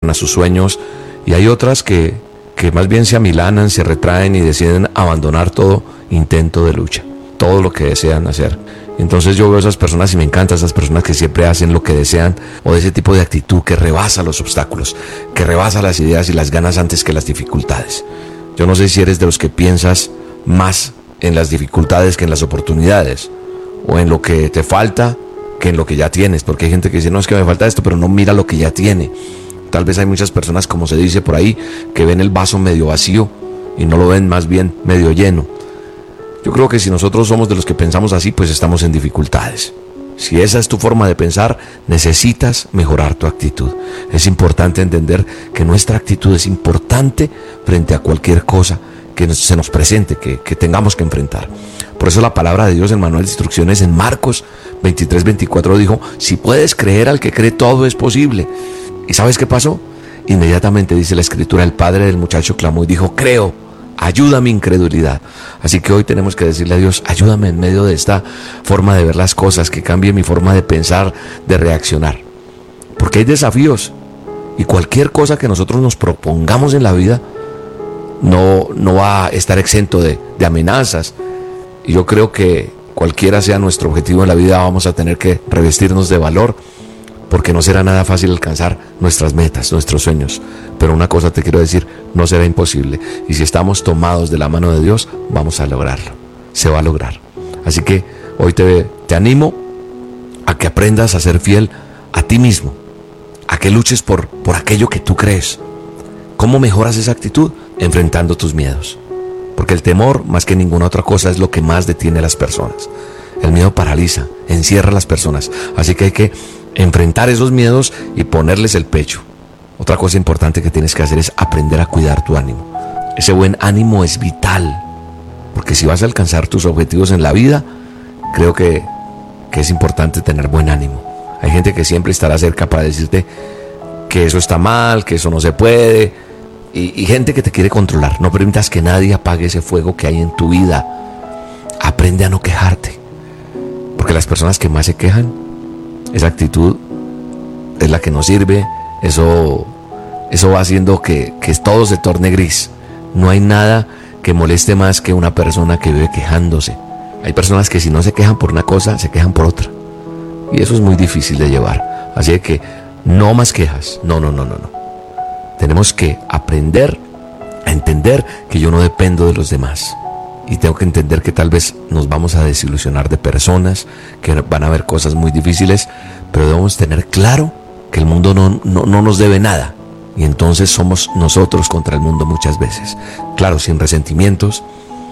a sus sueños, y hay otras que más bien se amilanan, se retraen y deciden abandonar todo intento de lucha, todo lo que desean hacer. Entonces yo veo esas personas y me encantan esas personas que siempre hacen lo que desean, o de ese tipo de actitud que rebasa los obstáculos, que rebasa las ideas y las ganas antes que las dificultades. Yo no sé si eres de los que piensas más en las dificultades que en las oportunidades, o en lo que te falta que en lo que ya tienes, porque hay gente que dice, no, es que me falta esto, pero no mira lo que ya tiene. Tal vez hay muchas personas, como se dice por ahí, que ven el vaso medio vacío y no lo ven más bien medio lleno. Yo creo que si nosotros somos de los que pensamos así, pues estamos en dificultades. Si esa es tu forma de pensar, necesitas mejorar tu actitud. Es importante entender que nuestra actitud es importante frente a cualquier cosa que se nos presente, que tengamos que enfrentar. Por eso la palabra de Dios en el manual de instrucciones en Marcos 23:24 dijo, si puedes creer al que cree, todo es posible. ¿Y sabes qué pasó? Inmediatamente dice la escritura, el padre del muchacho clamó y dijo, creo, ayuda mi incredulidad. Así que hoy tenemos que decirle a Dios, ayúdame en medio de esta forma de ver las cosas, que cambie mi forma de pensar, de reaccionar. Porque hay desafíos, y cualquier cosa que nosotros nos propongamos en la vida no va a estar exento de amenazas. Y yo creo que cualquiera sea nuestro objetivo en la vida, vamos a tener que revestirnos de valor, porque no será nada fácil alcanzar nuestras metas, nuestros sueños. Pero una cosa te quiero decir, no será imposible. Y si estamos tomados de la mano de Dios, vamos a lograrlo. Se va a lograr. Así que hoy te animo a que aprendas a ser fiel a ti mismo, a que luches por aquello que tú crees. ¿Cómo mejoras esa actitud? Enfrentando tus miedos. Porque el temor, más que ninguna otra cosa, es lo que más detiene a las personas. El miedo paraliza, encierra a las personas. Así que hay que enfrentar esos miedos y ponerles el pecho. Otra cosa importante que tienes que hacer es aprender a cuidar tu ánimo. Ese buen ánimo es vital, porque si vas a alcanzar tus objetivos en la vida, creo que es importante tener buen ánimo. Hay gente que siempre estará cerca para decirte que eso está mal, que eso no se puede, y gente que te quiere controlar. No permitas que nadie apague ese fuego que hay en tu vida. Aprende a no quejarte, porque las personas que más se quejan, esa actitud es la que nos sirve. Eso va haciendo que todo se torne gris. No hay nada que moleste más que una persona que vive quejándose. Hay personas que si no se quejan por una cosa, se quejan por otra, y eso es muy difícil de llevar. Así que no más quejas. No. Tenemos que aprender a entender que yo no dependo de los demás. Y tengo que entender que tal vez nos vamos a desilusionar de personas, que van a haber cosas muy difíciles, pero debemos tener claro que el mundo no nos debe nada. Y entonces somos nosotros contra el mundo muchas veces. Claro, sin resentimientos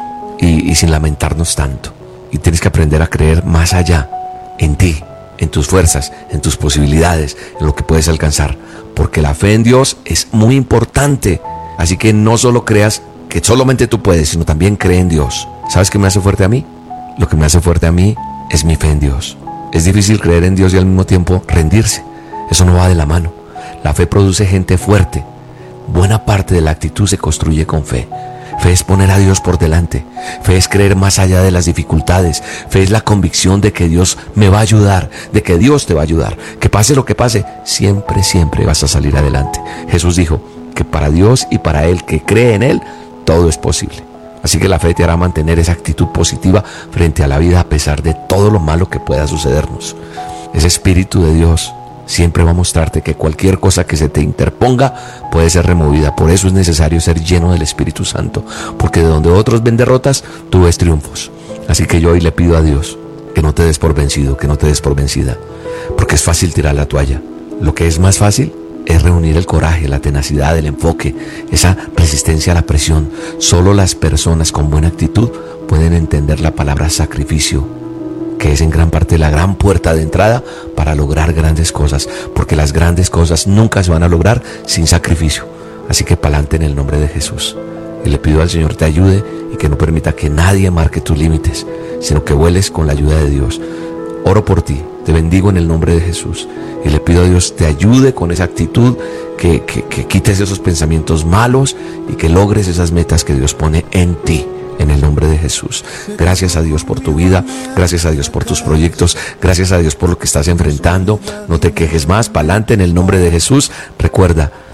y sin lamentarnos tanto. Y tienes que aprender a creer más allá, en ti, en tus fuerzas, en tus posibilidades, en lo que puedes alcanzar. Porque la fe en Dios es muy importante. Así que no solo creas que solamente tú puedes, sino también cree en Dios. ¿Sabes qué me hace fuerte a mí? Lo que me hace fuerte a mí es mi fe en Dios. Es difícil creer en Dios y al mismo tiempo rendirse. Eso no va de la mano. La fe produce gente fuerte. Buena parte de la actitud se construye con fe. Fe es poner a Dios por delante. Fe es creer más allá de las dificultades. Fe es la convicción de que Dios me va a ayudar, de que Dios te va a ayudar. Que pase lo que pase, siempre vas a salir adelante. Jesús dijo que para Dios y para el que cree en Él, todo es posible. Así que la fe te hará mantener esa actitud positiva frente a la vida a pesar de todo lo malo que pueda sucedernos. Ese Espíritu de Dios siempre va a mostrarte que cualquier cosa que se te interponga puede ser removida. Por eso es necesario ser lleno del Espíritu Santo, porque de donde otros ven derrotas, tú ves triunfos. Así que yo hoy le pido a Dios que no te des por vencido, que no te des por vencida, porque es fácil tirar la toalla. Lo que es más fácil es reunir el coraje, la tenacidad, el enfoque, esa resistencia a la presión. Solo las personas con buena actitud pueden entender la palabra sacrificio, que es en gran parte la gran puerta de entrada para lograr grandes cosas, porque las grandes cosas nunca se van a lograr sin sacrificio. Así que pa'lante en el nombre de Jesús. Y le pido al Señor te ayude y que no permita que nadie marque tus límites, sino que vueles con la ayuda de Dios. Oro por ti, te bendigo en el nombre de Jesús y le pido a Dios te ayude con esa actitud, que quites esos pensamientos malos y que logres esas metas que Dios pone en ti. En el nombre de Jesús. Gracias a Dios por tu vida, gracias a Dios por tus proyectos, gracias a Dios por lo que estás enfrentando. No te quejes más, pa'lante en el nombre de Jesús. Recuerda,